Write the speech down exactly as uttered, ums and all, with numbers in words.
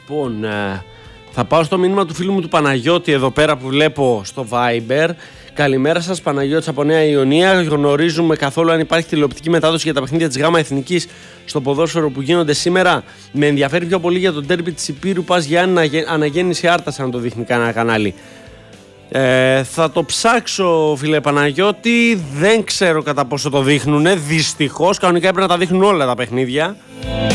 Λοιπόν, θα πάω στο μήνυμα του φίλου μου του Παναγιώτη εδώ πέρα που βλέπω στο Viber. Καλημέρα σας, Παναγιώτης από Νέα Ιωνία. Γνωρίζουμε καθόλου αν υπάρχει τηλεοπτική μετάδοση για τα παιχνίδια της ΓΑΜΑ Εθνικής στο ποδόσφαιρο που γίνονται σήμερα? Με ενδιαφέρει πιο πολύ για τον ντέρμπι της Υπήρου Πας Γιάννη Αναγέννηση Άρτας, αν το δείχνει κανένα κανάλι. Ε, θα το ψάξω, φίλε Παναγιώτη. Δεν ξέρω κατά πόσο το δείχνουνε. Δυστυχώς, κανονικά έπρεπε να τα δείχνουν όλα τα παιχνίδια.